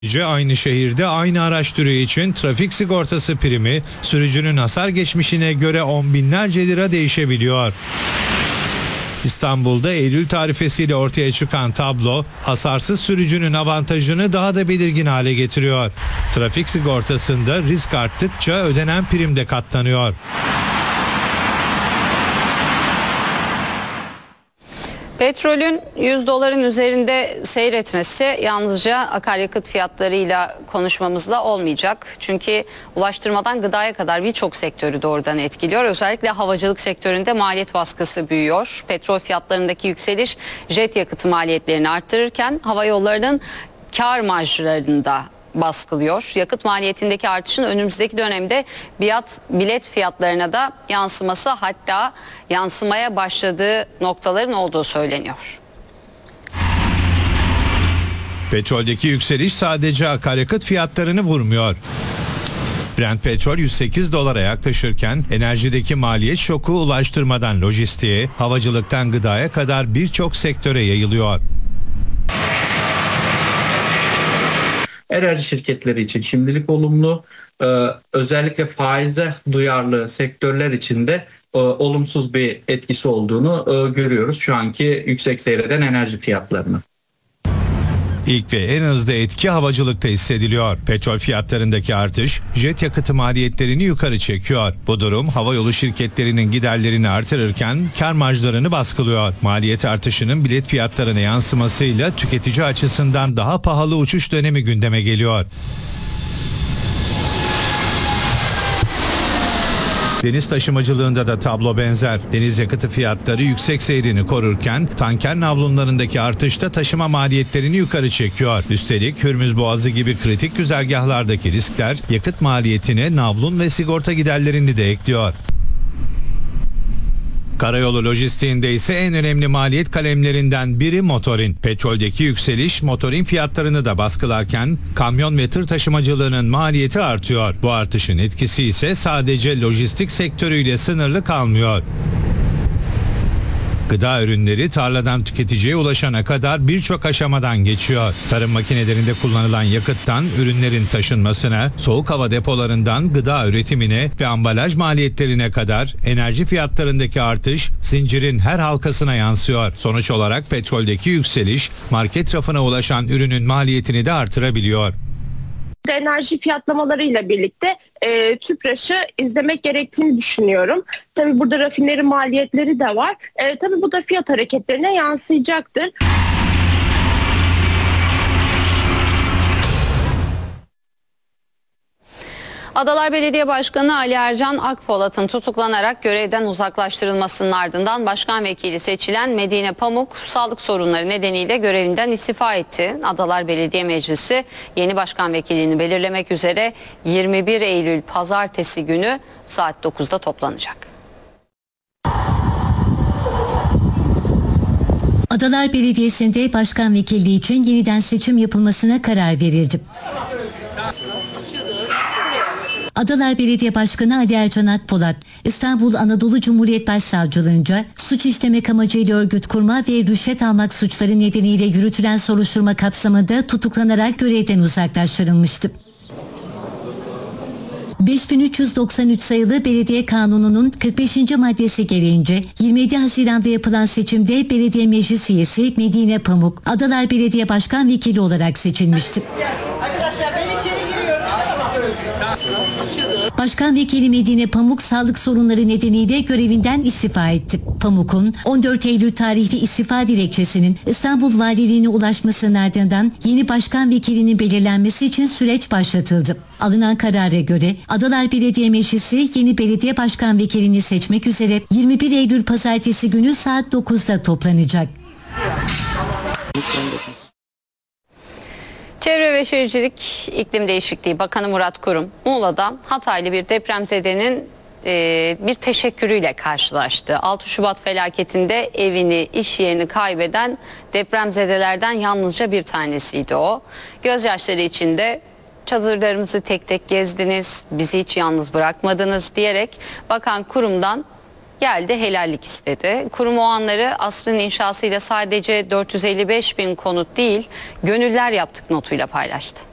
Aynı şehirde aynı araç türü için trafik sigortası primi sürücünün hasar geçmişine göre on binlerce lira değişebiliyor. İstanbul'da Eylül tarifesiyle ortaya çıkan tablo hasarsız sürücünün avantajını daha da belirgin hale getiriyor. Trafik sigortasında risk arttıkça ödenen prim de katlanıyor. Petrolün $100 üzerinde seyretmesi yalnızca akaryakıt fiyatlarıyla konuşmamızla olmayacak. Çünkü ulaştırmadan gıdaya kadar birçok sektörü doğrudan etkiliyor. Özellikle havacılık sektöründe maliyet baskısı büyüyor. Petrol fiyatlarındaki yükseliş jet yakıtı maliyetlerini arttırırken hava yollarının kar marjlarını da baskılıyor. Yakıt maliyetindeki artışın önümüzdeki dönemde bilet fiyatlarına da yansıması, hatta yansımaya başladığı noktaların olduğu söyleniyor. Petroldeki yükseliş sadece akaryakıt fiyatlarını vurmuyor. Brent petrol $108'a yaklaşırken enerjideki maliyet şoku ulaştırmadan lojistiğe, havacılıktan gıdaya kadar birçok sektöre yayılıyor. Enerji şirketleri için şimdilik olumlu, özellikle faize duyarlı sektörler için de olumsuz bir etkisi olduğunu görüyoruz şu anki yüksek seyreden enerji fiyatlarını. İlk ve en hızlı etki havacılıkta hissediliyor. Petrol fiyatlarındaki artış jet yakıtı maliyetlerini yukarı çekiyor. Bu durum havayolu şirketlerinin giderlerini artırırken kar marjlarını baskılıyor. Maliyet artışının bilet fiyatlarına yansımasıyla tüketici açısından daha pahalı uçuş dönemi gündeme geliyor. Deniz taşımacılığında da tablo benzer. Deniz yakıtı fiyatları yüksek seyrini korurken tanker navlunlarındaki artış da taşıma maliyetlerini yukarı çekiyor. Üstelik Hürmüz Boğazı gibi kritik güzergahlardaki riskler yakıt maliyetine navlun ve sigorta giderlerini de ekliyor. Karayolu lojistiğinde ise en önemli maliyet kalemlerinden biri motorin. Petroldeki yükseliş motorin fiyatlarını da baskılarken kamyon ve tır taşımacılığının maliyeti artıyor. Bu artışın etkisi ise sadece lojistik sektörüyle sınırlı kalmıyor. Gıda ürünleri tarladan tüketiciye ulaşana kadar birçok aşamadan geçiyor. Tarım makinelerinde kullanılan yakıttan ürünlerin taşınmasına, soğuk hava depolarından gıda üretimine ve ambalaj maliyetlerine kadar enerji fiyatlarındaki artış zincirin her halkasına yansıyor. Sonuç olarak petroldeki yükseliş market rafına ulaşan ürünün maliyetini de artırabiliyor. Enerji fiyatlamalarıyla birlikte TÜPRAŞ'ı izlemek gerektiğini düşünüyorum. Tabii burada rafineri maliyetleri de var. Tabii bu da fiyat hareketlerine yansıyacaktır. Adalar Belediye Başkanı Ali Ercan Akpolat'ın tutuklanarak görevden uzaklaştırılmasının ardından başkan vekili seçilen Medine Pamuk sağlık sorunları nedeniyle görevinden istifa etti. Adalar Belediye Meclisi yeni başkan vekilini belirlemek üzere 21 Eylül Pazartesi günü saat 9'da toplanacak. Adalar Belediyesi'nde başkan vekilliği için yeniden seçim yapılmasına karar verildi. Adalar Belediye Başkanı Ali Ercan Akpolat, İstanbul Anadolu Cumhuriyet Başsavcılığınca suç işlemek amacıyla örgüt kurma ve rüşvet almak suçları nedeniyle yürütülen soruşturma kapsamında tutuklanarak görevden uzaklaştırılmıştı. 5393 sayılı Belediye Kanunu'nun 45. maddesi gereğince 27 Haziran'da yapılan seçimde belediye meclis üyesi Medine Pamuk, Adalar Belediye Başkan Vekili olarak seçilmişti. Başkan Vekili Medine Pamuk sağlık sorunları nedeniyle görevinden istifa etti. Pamuk'un 14 Eylül tarihli istifa dilekçesinin İstanbul Valiliğine ulaşmasının ardından yeni başkan vekilinin belirlenmesi için süreç başlatıldı. Alınan karara göre Adalar Belediye Meclisi yeni belediye başkan vekilini seçmek üzere 21 Eylül Pazartesi günü saat 9'da toplanacak. Çevre ve Şehircilik İklim Değişikliği Bakanı Murat Kurum, Muğla'da Hataylı bir depremzedenin bir teşekkürüyle karşılaştı. 6 Şubat felaketinde evini, iş yerini kaybeden depremzedelerden yalnızca bir tanesiydi o. Gözyaşları içinde çadırlarımızı tek tek gezdiniz, bizi hiç yalnız bırakmadınız diyerek Bakan Kurum'dan geldi helallik istedi. Kurum o anları asrın inşasıyla sadece 455 bin konut değil, gönüller yaptık notuyla paylaştı.